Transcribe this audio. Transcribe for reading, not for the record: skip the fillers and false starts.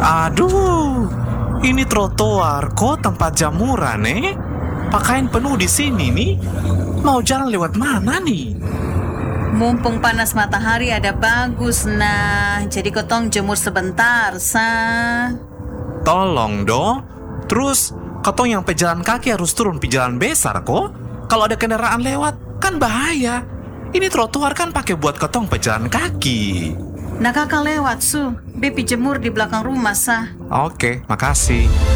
Aduh, ini trotoar kok tempat jamuran Pakaian penuh di sini nih. Mau jalan lewat mana nih? Mumpung panas matahari ada bagus, nah. Jadi kotong jemur sebentar, Tolong dong. Terus, kotong yang pejalan kaki harus turun pejalan besar kok. Kalau ada kendaraan lewat, kan bahaya. Ini trotoar kan pakai buat kotong pejalan kaki. Nah kakak lewat, Bepi jemur di belakang rumah, Oke, makasih.